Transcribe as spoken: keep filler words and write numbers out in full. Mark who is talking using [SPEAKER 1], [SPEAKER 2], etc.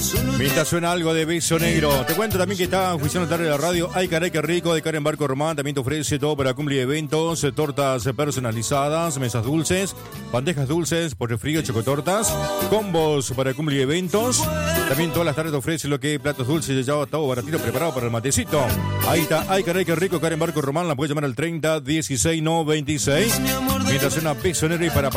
[SPEAKER 1] Mientras suena algo de Beso Negro, te cuento también que está oficiando tarde de la radio. Ay, caray, qué rico, de Karen Barco Román. También te ofrece todo para cumplir eventos, tortas personalizadas, mesas dulces, bandejas dulces, por frío, chocotortas, combos para cumplir eventos. También todas las tardes te ofrece lo que es platos dulces, ya todo baratito preparado para el matecito. Ahí está, ay, caray, qué rico, Karen Barco Román. La puedes llamar al treinta dieciséis noventa y seis. Mientras suena Beso Negro y para